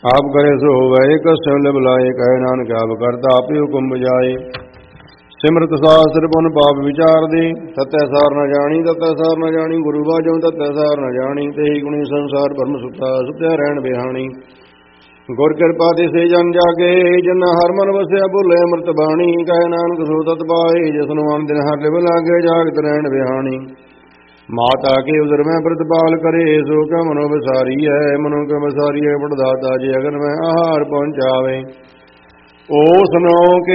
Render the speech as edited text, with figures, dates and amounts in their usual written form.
ਆਪ ਕਰੇ ਸੋ ਹੋਵੇ ਕਸ਼ਟ ਲਿਵ ਲਾਏ, ਕਹੇ ਨਾਨਕ ਆਪ ਕਰਤਾ ਆਪੇ ਹੁਕਮ ਬਜਾਏ। ਸਿਮਰਤ ਸਾਸਤ੍ਰ ਪੁਨ ਪਾਪ ਵਿਚਾਰ ਦੇ, ਤਤੈ ਸਾਰ ਨ ਜਾਣੀ ਤਤੈ ਸਾਰ ਨ ਜਾਣੀ, ਗੁਰੂ ਬਾਝੋਂ ਤਤੈ ਸਾਰ ਨ ਜਾਣੀ। ਤੇਈ ਗੁਣੀ ਸੰਸਾਰ ਭਰਮ ਸੁਤਾ, ਸੁਤਿਆ ਰਹਿਣ ਬਿਹਾਣੀ। ਗੁਰ ਕਿਰਪਾ ਤੇ ਸੇ ਜਨ ਜਾਗੇ, ਜਿਨ ਹਰ ਮਨ ਵਸਿਆ ਭੁੱਲੇ ਅੰਮ੍ਰਿਤ ਬਾਣੀ। ਕਹੇ ਨਾਨਕ ਸੋ ਤਤ ਪਾਏ, ਜਿਸਨੂੰ ਅਨ ਦਿਨ ਹਰ ਲਿਵ ਲਾਗੇ, ਜਾਗਤ ਰਹਿਣ ਬਿਹਾਣੀ। ਮਾਤਾ ਕੇ ਉਦਰ ਮੈਂ ਪ੍ਰਤਪਾਲ ਕਰੇ, ਸੋ ਕੈ ਮਨੋ ਵਿਸਾਰੀ ਹੈ। ਮਨੋ ਕੈ ਵਿਸਾਰੀ ਹੈ ਪੜਦਾਤਾ, ਜੇ ਅਗਰ ਮੈਂ ਆਹਾਰ ਪਹੁੰਚਾਵੇ। ਓ ਸੁਨੋ